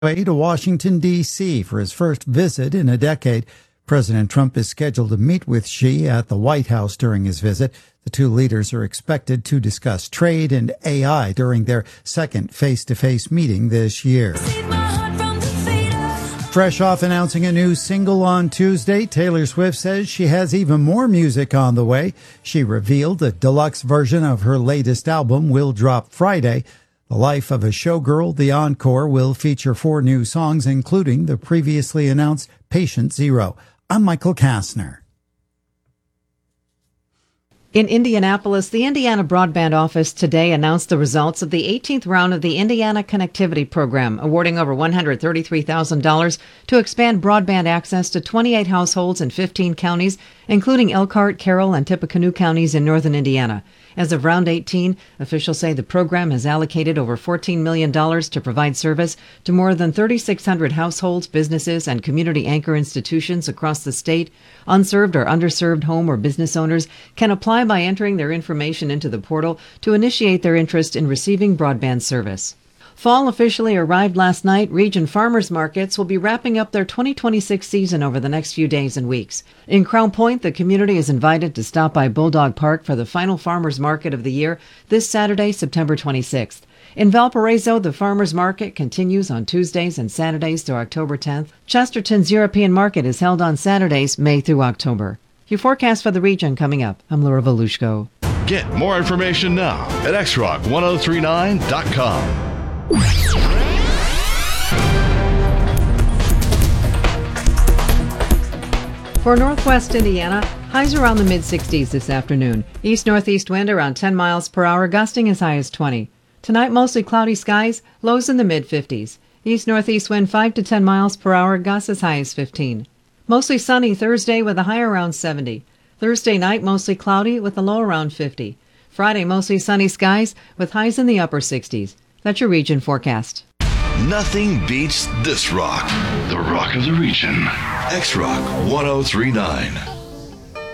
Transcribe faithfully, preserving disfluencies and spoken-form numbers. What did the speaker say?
way to Washington, D C for his first visit in a decade. President Trump is scheduled to meet with Xi at the White House during his visit. The two leaders are expected to discuss trade and A I during their second face-to-face meeting this year. Fresh off announcing a new single on Tuesday, Taylor Swift says she has even more music on the way. She revealed the deluxe version of her latest album will drop Friday. The Life of a Showgirl, the encore, will feature four new songs, including the previously announced Patient Zero. I'm Michael Kastner. In Indianapolis, the Indiana Broadband Office today announced the results of the eighteenth round of the Indiana Connectivity Program, awarding over one hundred thirty-three thousand dollars to expand broadband access to twenty-eight households in fifteen counties, including Elkhart, Carroll, and Tippecanoe counties in northern Indiana. As of round eighteen, officials say the program has allocated over fourteen million dollars to provide service to more than thirty-six hundred households, businesses, and community anchor institutions across the state. Unserved or underserved home or business owners can apply by entering their information into the portal to initiate their interest in receiving broadband service. Fall officially arrived last night. Region farmers markets will be wrapping up their twenty twenty-six season over the next few days and weeks. In Crown Point, the community is invited to stop by Bulldog Park for the final farmers market of the year this Saturday, September twenty-sixth. In Valparaiso, the farmers market continues on Tuesdays and Saturdays through October tenth. Chesterton's European Market is held on Saturdays, May through October. Your forecast for the region coming up. I'm Laura Volushko. Get more information now at x rock ten thirty-nine dot com. For northwest Indiana, highs around the mid-sixties this afternoon. East-northeast wind around ten miles per hour, gusting as high as twenty. Tonight, mostly cloudy skies, lows in the mid-fifties. East-northeast wind five to ten miles per hour, gusts as high as fifteen. Mostly sunny Thursday with a high around seventy. Thursday night, mostly cloudy with a low around fifty. Friday, mostly sunny skies with highs in the upper sixties. That's your region forecast. Nothing beats this rock. The rock of the region. X Rock ten thirty-nine.